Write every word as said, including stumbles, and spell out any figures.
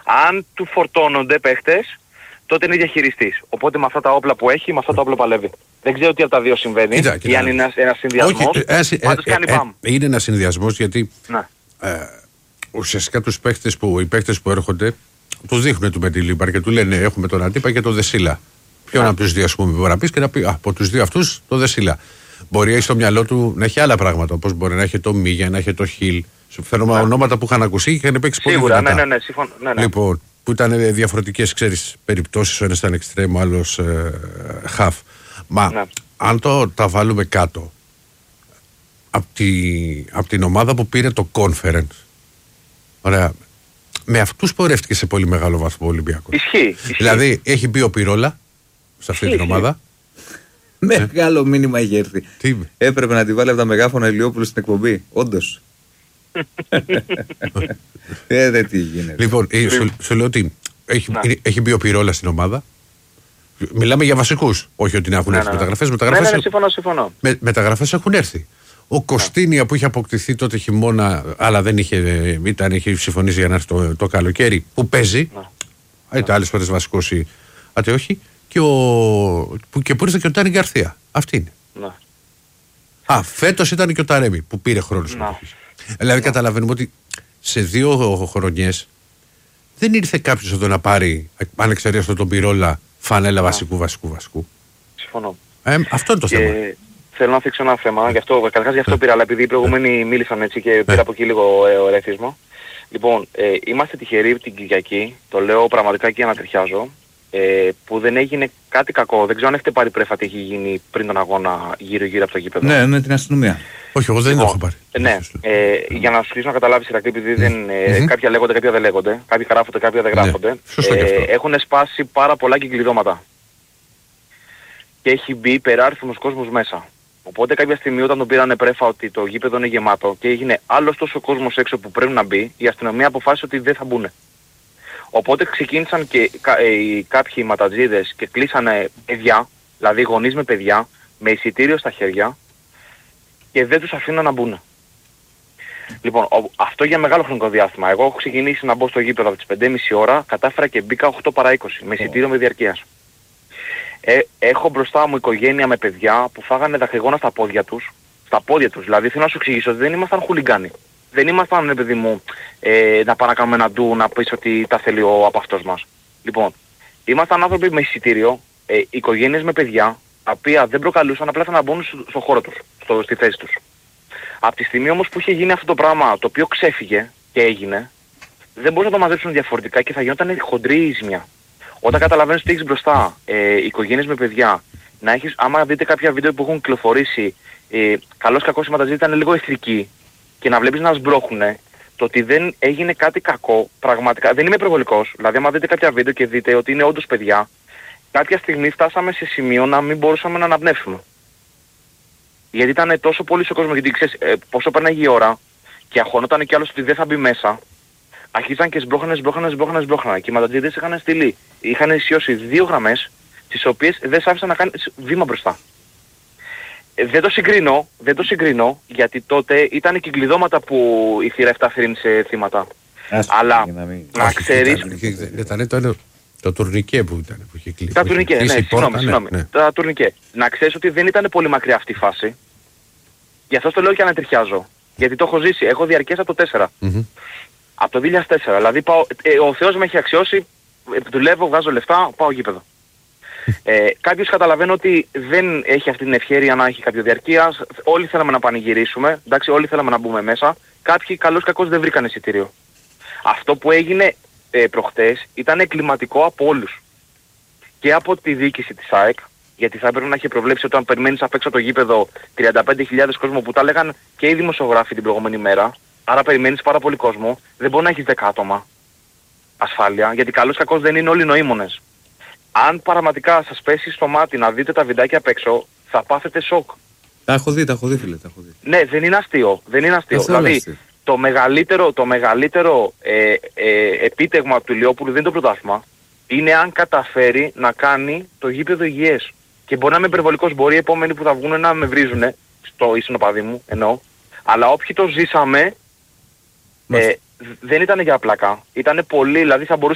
Αν του φορτώνονται παίχτες, τότε είναι διαχειριστής. Οπότε με αυτά τα όπλα που έχει, με αυτά τα όπλα παλεύει. Δεν ξέρω τι από τα δύο συμβαίνει. Κοίτα, κοίτα. Ή αν είναι ένας συνδυασμός. Όχι, ε, ε, πάντως κάνει ε, ε, ε, είναι ένας συνδυασμός γιατί ε, ουσιαστικά τους παίχτες που, οι παίχτες που έρχονται τους δείχνουν του Μεντιλίμπαρ και του λένε έχουμε τον Αντίπα και τον Δεσίλα. Ποιον από τους δύο ας πούμε μπορεί να πεις και να πει α, από τους δύο αυτούς τον Δεσίλα. Μπορεί έχει στο μυαλό του να έχει άλλα πράγματα όπως μπορεί να έχει το Μίγια, να έχει το Χιλ. Φέρνουμε ναι. ονόματα που είχαν ακουστεί και είχαν παίξει πολύ δυνατά. Σίγουρα, ναι, ναι, ναι, συμφωνώ. Ναι, ναι. Λοιπόν, που ήταν διαφορετικές, ξέρεις, περιπτώσεις, ο ένας ήταν εξτρέμ, ο άλλος χαφ. Ε, Μα ναι. αν το τα βάλουμε κάτω από τη, απ την ομάδα που πήρε το conference, ωραία, με αυτούς πορεύτηκε σε πολύ μεγάλο βαθμό ο Ολυμπιακός. Ισχύει, ισχύει. Δηλαδή έχει μπει ο Πυρόλα σε αυτή ισχύει, την ομάδα. Μεγάλο μήνυμα είχε έρθει. Τι? Έπρεπε να τη βάλει από τα μεγάφωνα Ηλιόπουλου στην εκπομπή. Όντως. ε, δεν τι γίνεται. Λοιπόν, ε, σου, σου λέω ότι έχει, έχει μπει ο Πυρόλα στην ομάδα. Μιλάμε για βασικούς. Όχι ότι να έχουν ναι, έρθει ναι. μεταγραφές. Ναι, μεταγραφές, ναι, ναι, συμφωνώ, συμφωνώ. Με, μεταγραφές έχουν έρθει. Ο Κωστίνια που είχε αποκτηθεί τότε χειμώνα, αλλά δεν είχε, ήταν, είχε συμφωνήσει για να έρθει το, το καλοκαίρι, που παίζει. Ναι. Είτε άλλες φορές βασικός ή άτε όχι. Και, ο, που, και που ήρθε και ο Τάνι Γκαρθία. Αυτή είναι. Ναι. Α, φέτος ήταν και ο Ταρέμι που πήρε χρόνο συμμετοχής. Δηλαδή, ναι. καταλαβαίνουμε ότι σε δύο χρονιές δεν ήρθε κάποιος εδώ να πάρει, αν εξαιρέσει τον Πυρόλα, φανέλα ναι. βασικού, βασικού, βασικού. Συμφωνώ. Ε, αυτό είναι το και θέμα. Θέλω να θίξω ένα θέμα, γι' αυτό, καταρχάς γι' αυτό πήρα, αλλά επειδή οι προηγούμενοι μίλησαν έτσι και πήρα από εκεί λίγο ε, ρεθισμό. Λοιπόν, ε, είμαστε τυχεροί την Κυριακή, το λέω πραγματικά και για να τριχιάζω, ε, που δεν έγινε κάτι κακό. Δεν ξέρω αν έχετε πάρει πρέφα τι έχει γίνει πριν τον αγώνα γύρω-γύρω από το γήπεδο. Ναι, με την αστυνομία. Όχι, εγώ δεν λοιπόν, έχω πάρει. Ναι, ε, για να σου κλείσω να καταλάβεις, Ηρακλή, επειδή δεν, ε, mm-hmm. κάποια λέγονται, κάποια δεν λέγονται, κάποιοι γράφονται, κάποια δεν γράφονται. Ναι, ε, έχουν σπάσει πάρα πολλά κυκλειδώματα. Και έχει μπει υπεράριθμος κόσμος μέσα. Οπότε κάποια στιγμή όταν τον πήρανε πρέφα ότι το γήπεδο είναι γεμάτο και έγινε άλλος τόσο κόσμος έξω που πρέπει να μπει, η αστυνομία αποφάσισε ότι δεν θα μπουν. Οπότε ξεκίνησαν και ε, κάποιοι ματατζίδες και κλείσανε παιδιά, δηλαδή γονείς με παιδιά, με εισιτήριο στα χέρια και δεν τους αφήναν να μπουν. Λοιπόν, ο, αυτό για μεγάλο χρονικό διάστημα. Εγώ έχω ξεκινήσει να μπω στο γήπεδο από τις πέντε και μισή ώρα, κατάφερα και μπήκα οκτώ παρά είκοσι, με εισιτήριο με διαρκείας. Ε, έχω μπροστά μου οικογένεια με παιδιά που φάγανε δαχτυγόνα στα πόδια τους, στα πόδια τους, δηλαδή θέλω να σου εξηγήσω ότι δεν ήμασταν χουλιγκάνοι. Δεν ήμασταν, παιδί μου, ε, να πάμε να κάνουμε ένα ντου, να πεις ότι τα θέλει ο από αυτός μας. Λοιπόν, ήμασταν άνθρωποι με εισιτήριο, ε, οικογένειες με παιδιά, τα οποία δεν προκαλούσαν, απλά να μπουν στο, στο χώρο τους, στο, στη θέση τους. Από τη στιγμή όμως που είχε γίνει αυτό το πράγμα, το οποίο ξέφυγε και έγινε, δεν μπορούσαν να το μαζέψουν διαφορετικά και θα γινόταν χοντρή η ζημιά. Όταν καταλαβαίνεις ότι έχεις μπροστά ε, οικογένειες με παιδιά, να έχεις, άμα δείτε κάποια βίντεο που έχουν κυκλοφορήσει, ε, καλώς κακώς οι ματαζίδες ήταν λίγο εχθρικοί και να βλέπεις να σμπρώχουνε, το ότι δεν έγινε κάτι κακό, πραγματικά, δεν είμαι υπερβολικός, δηλαδή άμα δείτε κάποια βίντεο και δείτε ότι είναι όντως παιδιά, κάποια στιγμή φτάσαμε σε σημείο να μην μπορούσαμε να αναπνεύσουμε. Γιατί ήταν τόσο πολύ στο κόσμο, γιατί ξέρεις, ε, πόσο πέρναγε η ώρα και αγχωνόταν κι άλλος ότι δεν θα μπει μέσα. Αρχίζαν και σμπρώχνανε, σμπρώχνανε, σμπρώχνανε, σμπρώχνανε. Και οι ματατζίδες είχαν στείλει, είχαν ισιώσει δύο γραμμές, τις οποίες δεν σ' άφησαν να κάνεις βήμα μπροστά. Ε, δεν το συγκρίνω, δεν το συγκρίνω, γιατί τότε ήταν και κυκλειδώματα που η θύρα επτά θρύνησε θύματα. Άς, αλλά να, μην... να ξέρεις... Ήταν το, το τουρνικέ που ήταν, που είχε κλείσει. Τα τουρνικέ, ναι, συγγνώμη, συγγνώμη. Ναι, ναι. Τα τουρνικέ. Να ξέρεις ότι δεν ήταν πολύ μακριά αυτή η φάση. Γι' αυτό το λέω και ανατριχιάζω. Γιατί το έχω ζήσει, έχω διαρκέσει από το τέσσερα. Mm-hmm. Από το δύο χιλιάδες τέσσερα, δηλαδή πάω, ε, ο Θεός με έχει αξιώσει, ε, δουλεύω, βγάζω λεφτά, πάω γήπεδο. ε, κάποιος καταλαβαίνει ότι δεν έχει αυτή την ευχέρεια να έχει κάποιο διαρκεία, όλοι θέλαμε να πανηγυρίσουμε, εντάξει, όλοι θέλαμε να μπούμε μέσα, κάποιοι καλώς κακώς δεν βρήκαν εισιτήριο. Αυτό που έγινε ε, προχτές ήταν εγκληματικό από όλους. Και από τη διοίκηση της ΑΕΚ, γιατί θα έπρεπε να έχει προβλέψει όταν περιμένεις απ' έξω το γήπεδο τριάντα πέντε χιλιάδες κόσμο που τα λέγαν και οι δημοσιογράφοι την προηγούμενη μέρα. Άρα περιμένεις πάρα πολύ κόσμο, δεν μπορεί να έχεις δέκα άτομα ασφάλεια, γιατί καλώς κακώς δεν είναι όλοι νοήμονες. Αν πραγματικά σας πέσει στο μάτι να δείτε τα βιντεάκια απ' έξω, θα πάθετε σοκ. Τα έχω δει, τα έχω δει φίλε, τα έχω δει. Ναι, δεν είναι αστείο, δεν είναι αστείο. Δηλαδή, το μεγαλύτερο, το μεγαλύτερο ε, ε, επίτευγμα του Ηλιόπουλου δεν είναι το πρωτάθλημα, είναι αν καταφέρει να κάνει το γήπεδο υγιές. Και μπορεί να είμαι υπερβολικός, μπορεί οι επόμενοι που θα βγουν να με βρίζουνε, στο ίσονοπαδί μου εννοώ, αλλά όποιοι το ζήσαμε, Ε, δεν ήταν για πλάκα. Ήταν πολύ, δηλαδή θα μπορούσε